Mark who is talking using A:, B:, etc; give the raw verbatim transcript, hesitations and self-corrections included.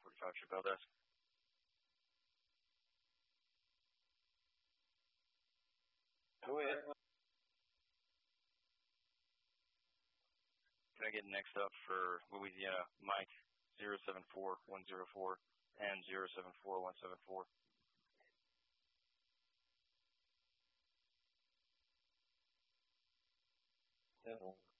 A: forty-five Chappelle Desk.
B: Go ahead.
A: Can I get next up for Louisiana, Mike, zero seven four one zero four and zero seven four one seven four?
B: Hello.